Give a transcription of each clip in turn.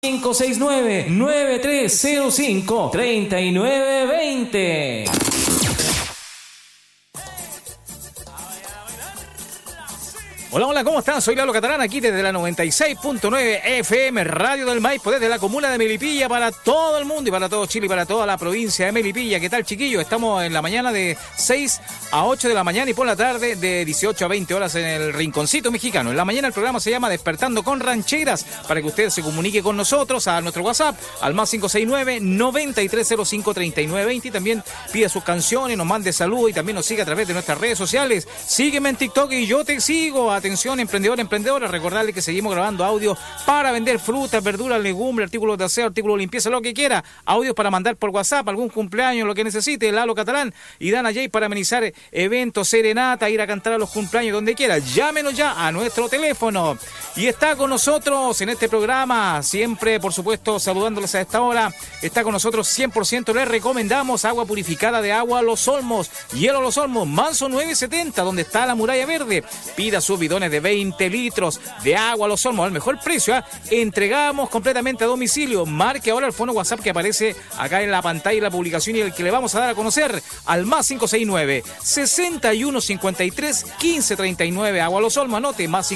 569-9305-3920. Hola, hola, ¿cómo están? Soy Lalo Catalán, aquí desde la 96.9 FM, Radio del Maipo, desde la comuna de Melipilla, para todo el mundo y para todo Chile y para toda la provincia de Melipilla. ¿Qué tal, chiquillos? Estamos en la mañana de 6 a 8 de la mañana y por la tarde de 18 a 20 horas en el Rinconcito Mexicano. En la mañana el programa se llama Despertando con Rancheras, para que usted se comunique con nosotros a nuestro WhatsApp, al más 569-9305-3920, y también pida sus canciones, nos mande saludos y también nos siga a través de nuestras redes sociales. Sígueme en TikTok y yo te sigo. Atención, emprendedora, recordarle que seguimos grabando audios para vender frutas, verduras, legumbres, artículos de aseo, artículos de limpieza, lo que quiera. Audios para mandar por WhatsApp, algún cumpleaños, lo que necesite. Lalo Catalán y Dana Jay para amenizar eventos, serenata, ir a cantar a los cumpleaños, donde quiera. Llámenos ya a nuestro teléfono. Y está con nosotros en este programa, siempre, por supuesto, saludándoles a esta hora. Está con nosotros 100%. Les recomendamos agua purificada de Agua Los Olmos. Hielo Los Olmos, Manso 970, donde está la muralla verde. Pida sus bidones de 20 litros de Agua Los Olmos al mejor precio, ¿eh? Entregamos completamente a domicilio. Marque ahora el fono WhatsApp que aparece acá en la pantalla de la publicación y el que le vamos a dar a conocer al más 569-6153-1539 Agua Los Olmos. Anote, más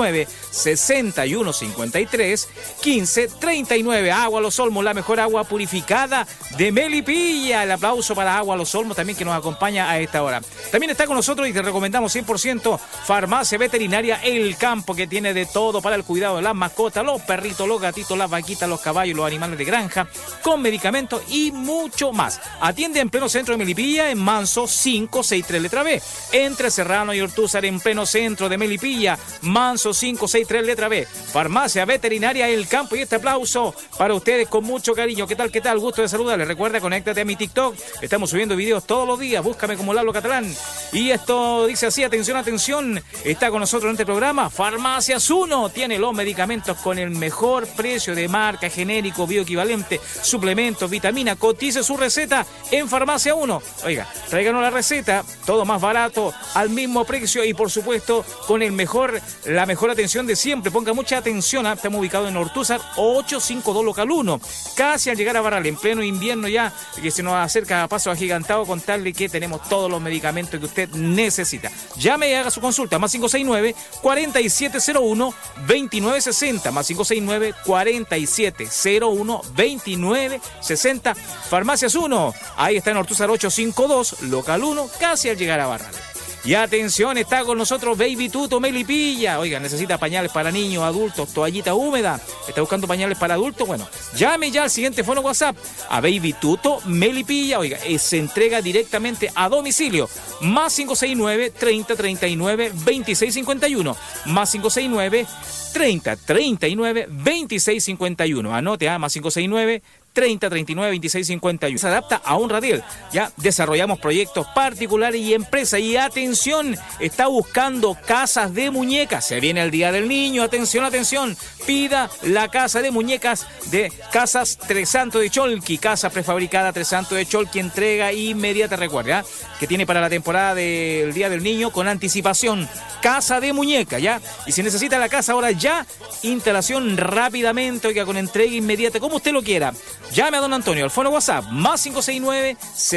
569-6153-1539 Agua Los Olmos, la mejor agua purificada de Melipilla. El aplauso para Agua Los Olmos también, que nos acompaña a esta hora. También está con nosotros y te recomendamos 100% Farmacia Veterinaria El Campo, que tiene de todo para el cuidado de las mascotas, los perritos, los gatitos, las vaquitas, los caballos, los animales de granja, con medicamentos y mucho más. Atiende en pleno centro de Melipilla, en Manso 563 letra B, entre Serrano y Ortúzar, en pleno centro de Melipilla, Manso 563 letra B. Farmacia Veterinaria El Campo, y este aplauso para ustedes con mucho cariño. ¿Qué tal? ¿Qué tal? Gusto de saludarles. Recuerda, conéctate a mi TikTok. Estamos subiendo videos todos los días. Búscame como Lalo Catalán. Y esto dice así: atención, atención. Está con nosotros en este programa Farmacias 1. Tiene los medicamentos con el mejor precio de marca, genérico, bioequivalente, suplementos, vitamina. Cotice su receta en Farmacia 1. Oiga, tráiganos la receta, todo más barato, al mismo precio y por supuesto con la mejor atención de siempre. Ponga mucha atención, ¿eh? Estamos ubicados en Ortúzar 852 local 1, casi al llegar a Barral, en pleno invierno ya, que se nos acerca a paso agigantado, contarle que tenemos todos los medicamentos que usted necesita. Llame y haga su consulta, más 569-4701-2960, más 569-4701-2960, Farmacias 1, ahí está en Ortúzar 852, local 1, casi al llegar a Barral. Y atención, está con nosotros Baby Tuto Melipilla. Oiga, necesita pañales para niños, adultos, toallita húmeda. ¿Está buscando pañales para adultos? Bueno, llame ya al siguiente fono WhatsApp a Baby Tuto Melipilla. Oiga, se entrega directamente a domicilio. Más 569-3039-2651. Más 569-3039-2651. Anote, más 569 3039 2651. Se adapta a un radial. Ya desarrollamos proyectos particulares y empresas. Y atención, está buscando casas de muñecas. Se viene el Día del Niño. Atención, atención. Pida la casa de muñecas de Casas Tres Santos de Cholqui. Casa prefabricada Tres Santos de Cholqui. Entrega inmediata. Recuerda, que tiene para la temporada del Día del Niño con anticipación. Casa de muñecas, ¿ya? Y si necesita la casa ahora ya, instalación rápidamente, oiga, con entrega inmediata, como usted lo quiera. Llame a don Antonio al fono WhatsApp, más 569